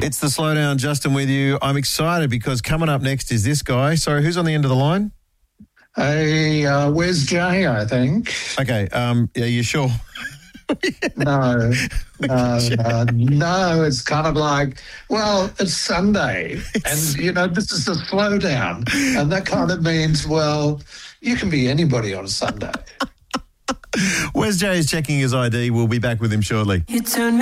It's the Slowdown, Justin with you. I'm excited because coming up next is this guy. Sorry, who's on the end of the line? Hey, where's Jay, I think? Okay, are you sure? No, it's kind of like, well, it's Sunday and, this is the Slowdown. And that kind of means, well, you can be anybody on Sunday. Wes J is checking his ID. We'll be back with him shortly. You turn me